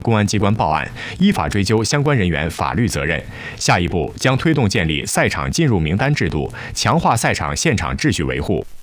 公安机关报案，依法追究相关人员法律责任。下一步将推动建立赛场进入名单制度，强化赛场现场秩序维护。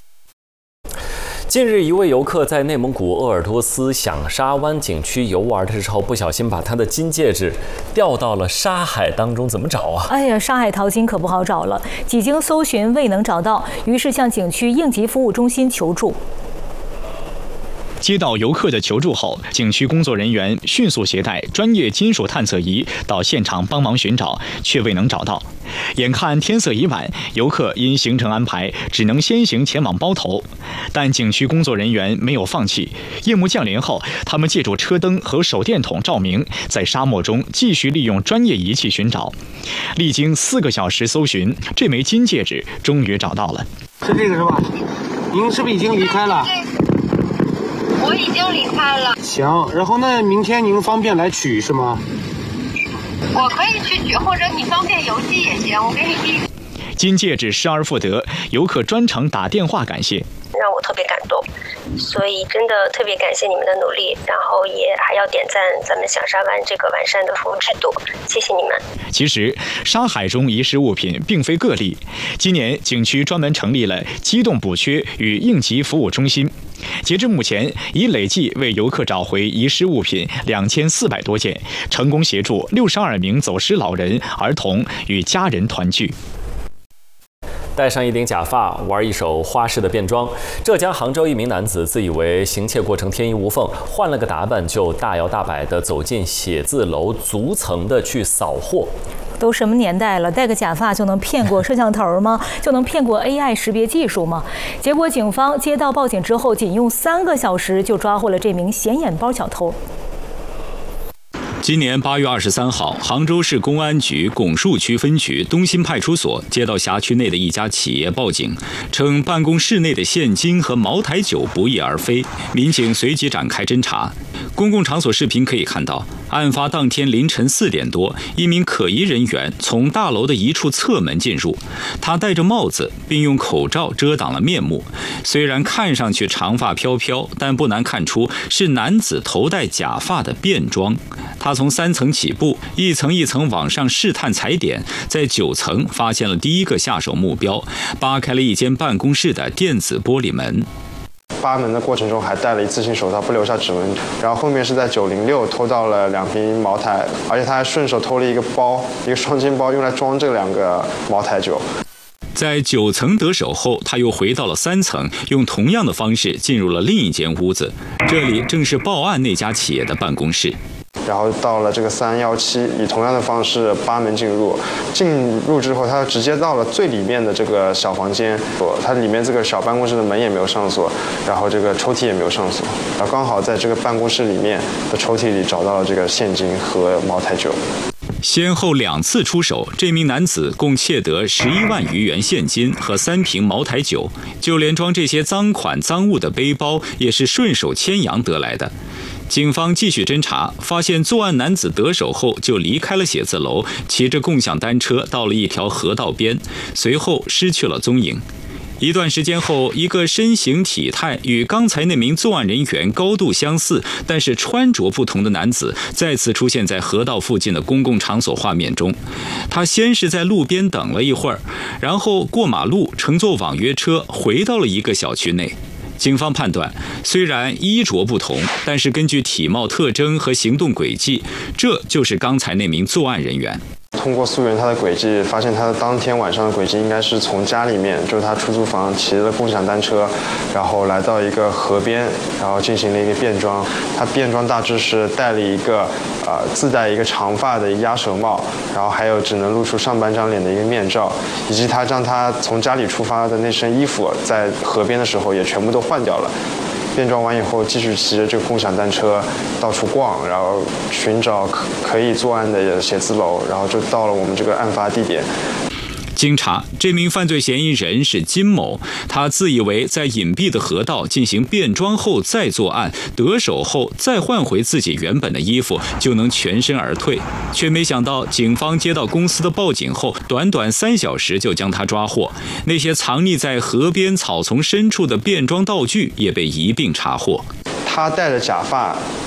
近日，一位游客在内蒙古鄂尔多斯响沙湾景区游玩的时候，不小心把他的金戒指掉到了沙海当中，怎么找啊？ 哎呀，沙海淘金可不好找了，几经搜寻未能找到，于是向景区应急服务中心求助。 接到游客的求助后，景区工作人员迅速携带专业金属探测仪到现场帮忙寻找，却未能找到。眼看天色已晚，游客因行程安排只能先行前往包头，但景区工作人员没有放弃。夜幕降临后，他们借助车灯和手电筒照明，在沙漠中继续利用专业仪器寻找。历经4个小时搜寻，这枚金戒指终于找到了。 是这个是吧？您是不是已经离开了？ 我已经离开了。 行，然后那明天您方便来取是吗？ 我可以去取，或者你方便邮寄也行，我给你地址。 金戒指失而复得，游客专程打电话感谢， 让我特别感动，所以真的特别感谢你们的努力，然后也还要点赞咱们响沙湾这个完善的服务制度，谢谢你们。 其实，沙海中遗失物品并非个例，今年景区专门成立了机动补缺与应急服务中心。截至目前，已累计为游客找回遗失物品2400多件，成功协助62名走失老人、儿童与家人团聚。 戴上一顶假发，玩一手花式的变装。浙江杭州一名男子自以为行窃过程天衣无缝，换了个打扮就大摇大摆地走进写字楼，逐层的去扫货。 都什么年代了，戴个假发就能骗过摄像头吗？就能骗过 AI 识别技术吗？结果警方接到报警之后，仅用3个小时就抓获了这名显眼包小偷。 今年8月23号，杭州市公安局拱墅区分局东新派出所接到辖区内的一家企业报警，称办公室内的现金和茅台酒不翼而飞。民警随即展开侦查。公共场所视频可以看到，案发当天凌晨4点多，一名可疑人员从大楼的一处侧门进入，他戴着帽子，并用口罩遮挡了面目。虽然看上去长发飘飘，但不难看出是男子头戴假发的变装。他从3层起步，一层一层往上试探踩点，在9层发现了第一个下手目标，扒开了一间办公室的电子玻璃门。 扒门的过程中还戴了一次性手套，不留下指纹。然后后面是在906偷到了2瓶茅台，而且他还顺手偷了一个包，一个双肩包，用来装这2个茅台酒。 在9层得手后，他又回到了3层，用同样的方式进入了另一间屋子，这里正是报案那家企业的办公室。 然后到了这个317，以同样的方式扒门进入。进入之后，他直接到了最里面的这个小房间，它里面这个小办公室的门也没有上锁，然后这个抽屉也没有上锁，然后刚好在这个办公室里面的抽屉里找到了这个现金和茅台酒。 先后2次出手，这名男子共窃得11万余元现金和3瓶茅台酒，就连装这些赃款赃物的背包也是顺手牵羊得来的。警方继续侦查，发现作案男子得手后就离开了写字楼，骑着共享单车到了一条河道边，随后失去了踪影。一段时间后，一个身形体态与刚才那名作案人员高度相似，但是穿着不同的男子再次出现在河道附近的公共场所画面中。他先是在路边等了一会儿，然后过马路乘坐网约车回到了一个小区内。警方判断，虽然衣着不同，但是根据体貌特征和行动轨迹，这就是刚才那名作案人员。 通过溯源他的轨迹，发现他的当天晚上的轨迹应该是从家里面，就是他出租房骑了共享单车，然后来到一个河边，然后进行了一个变装。他变装大致是戴了一个自带一个长发的鸭舌帽，然后还有只能露出上半张脸的一个面罩，以及他让他从家里出发的那身衣服，在河边的时候也全部都换掉了。变装完以后，继续骑着这个共享单车到处逛，然后寻找可以作案的写字楼，然后就到了我们这个案发地点。 经查，这名犯罪嫌疑人是金某，他自以为在隐蔽的河道进行变装后再作案，得手后再换回自己原本的衣服就能全身而退，却没想到警方接到公司的报警后，短短3小时就将他抓获。那些藏匿在河边草丛深处的变装道具也被一并查获。 他戴着假发，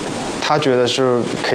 他觉得是可